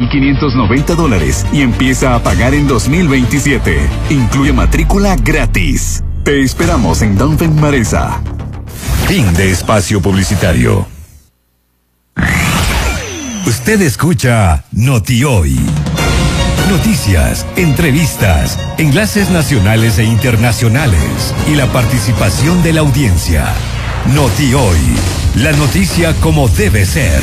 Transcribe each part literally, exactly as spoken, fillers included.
mil quinientos noventa dólares y empieza a pagar en dos mil veintisiete. Incluye matrícula gratis. Te esperamos en Dunfen Maresa. Fin de espacio publicitario. Usted escucha Noti Hoy. Noticias, entrevistas, enlaces nacionales e internacionales y la participación de la audiencia. Noti Hoy, la noticia como debe ser.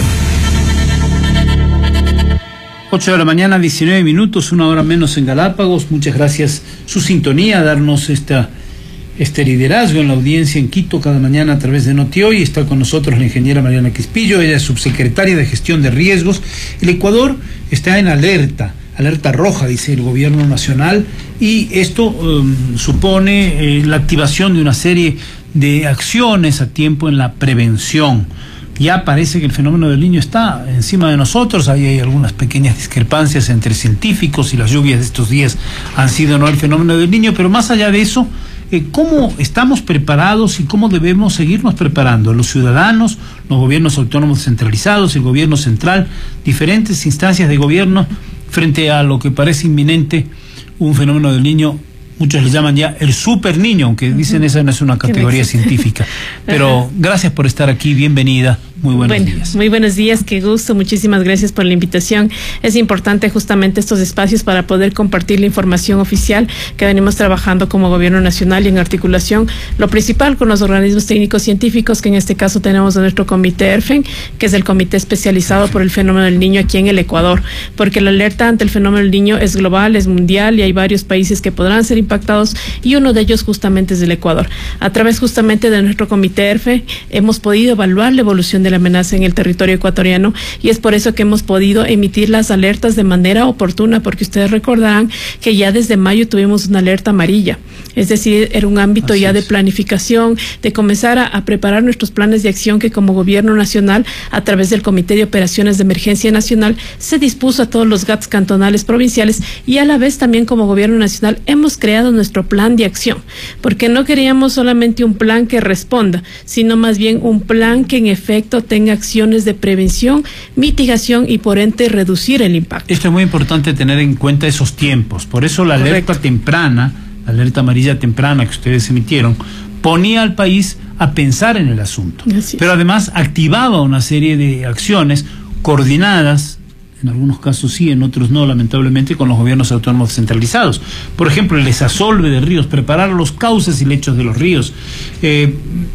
ocho de la mañana, diecinueve minutos, una hora menos en Galápagos. Muchas gracias su sintonía, darnos esta, este liderazgo en la audiencia en Quito cada mañana a través de Noti Hoy. Está con nosotros la ingeniera Mariana Quispillo, ella es subsecretaria de Gestión de Riesgos. El Ecuador está en alerta. Alerta roja, dice el gobierno nacional, y esto um, supone eh, la activación de una serie de acciones a tiempo en la prevención. Ya parece que el fenómeno del Niño está encima de nosotros. Ahí hay algunas pequeñas discrepancias entre científicos y las lluvias de estos días han sido no el fenómeno del Niño, pero más allá de eso, eh, ¿cómo estamos preparados y cómo debemos seguirnos preparando? Los ciudadanos, los gobiernos autónomos descentralizados, el gobierno central, diferentes instancias de gobierno, frente a lo que parece inminente, un fenómeno del Niño. Muchos le llaman ya el super niño, aunque dicen esa no es una categoría científica. Pero gracias por estar aquí, bienvenida. Muy buenos bueno, días. Muy buenos días, qué gusto, muchísimas gracias por la invitación. Es importante justamente estos espacios para poder compartir la información oficial que venimos trabajando como Gobierno Nacional y en articulación, lo principal con los organismos técnicos científicos, que en este caso tenemos a nuestro comité ERFEN, que es el comité especializado por el fenómeno del Niño aquí en el Ecuador, porque la alerta ante el fenómeno del Niño es global, es mundial y hay varios países que podrán ser impactados y uno de ellos justamente es el Ecuador. A través justamente de nuestro comité ERFEN hemos podido evaluar la evolución de la amenaza en el territorio ecuatoriano y es por eso que hemos podido emitir las alertas de manera oportuna, porque ustedes recordarán que ya desde mayo tuvimos una alerta amarilla, es decir, era un ámbito Así ya es. de planificación, de comenzar a, a preparar nuestros planes de acción que como Gobierno Nacional, a través del Comité de Operaciones de Emergencia Nacional, se dispuso a todos los G A Ts cantonales, provinciales, y a la vez también como Gobierno Nacional hemos creado nuestro plan de acción, porque no queríamos solamente un plan que responda, sino más bien un plan que en efecto tenga acciones de prevención, mitigación y por ende reducir el impacto. Esto es muy importante tener en cuenta esos tiempos, por eso la Correcto. alerta temprana, la alerta amarilla temprana que ustedes emitieron, ponía al país a pensar en el asunto, pero además activaba una serie de acciones coordinadas, en algunos casos sí, en otros no, lamentablemente, con los gobiernos autónomos descentralizados. Por ejemplo, el desasolve de ríos, preparar los cauces y lechos de los ríos, eh,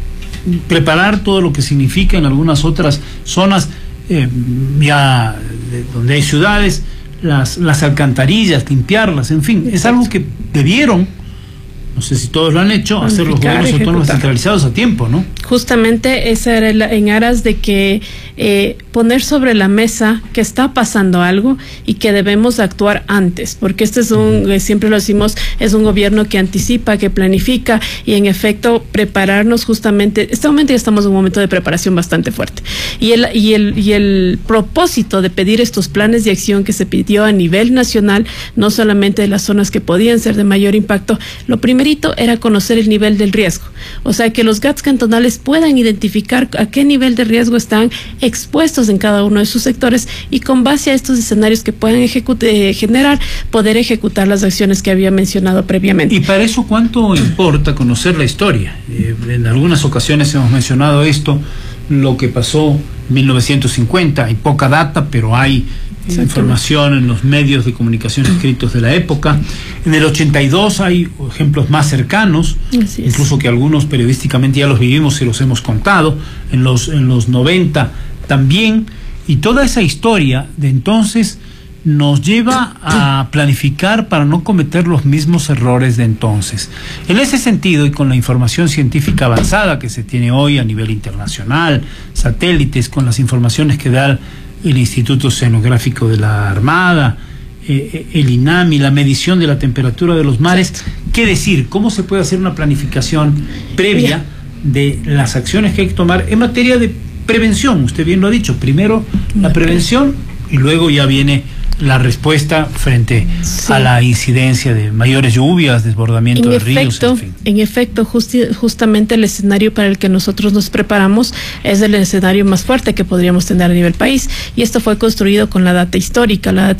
preparar todo lo que significa en algunas otras zonas eh, ya de, donde hay ciudades, las, las alcantarillas, limpiarlas, en fin, es algo que debieron, no sé si todos lo han hecho, hacer los gobiernos autónomos descentralizados a tiempo, ¿no? Justamente esa era la, en aras de que eh, poner sobre la mesa que está pasando algo y que debemos actuar antes, porque este es un, uh-huh. siempre lo decimos, es un gobierno que anticipa, que planifica y en efecto prepararnos justamente, este momento ya estamos en un momento de preparación bastante fuerte y el, y el, y el propósito de pedir estos planes de acción que se pidió a nivel nacional, no solamente de las zonas que podían ser de mayor impacto, lo primerito era conocer el nivel del riesgo, o sea que los G A Ts cantonales puedan identificar a qué nivel de riesgo están expuestos en cada uno de sus sectores y con base a estos escenarios que puedan eh, generar, poder ejecutar las acciones que había mencionado previamente. Y para eso, ¿cuánto importa conocer la historia? Eh, en algunas ocasiones hemos mencionado esto, lo que pasó en mil novecientos cincuenta, hay poca data, pero hay información en los medios de comunicación escritos de la época. En el ochenta y dos hay ejemplos más cercanos, incluso que algunos periodísticamente ya los vivimos y los hemos contado. En los, en los noventa también, y toda esa historia de entonces nos lleva a planificar para no cometer los mismos errores de entonces. En ese sentido, y con la información científica avanzada que se tiene hoy a nivel internacional, satélites, con las informaciones que da el Instituto Oceanográfico de la Armada, eh, el INAMI, la medición de la temperatura de los mares, ¿qué decir? ¿Cómo se puede hacer una planificación previa de las acciones que hay que tomar en materia de prevención? Usted bien lo ha dicho, primero la prevención y luego ya viene la respuesta frente sí. a la incidencia de mayores lluvias, desbordamiento en de efecto, ríos, en fin. En efecto, justi justamente el escenario para el que nosotros nos preparamos es el escenario más fuerte que podríamos tener a nivel país, y esto fue construido con la data histórica. La data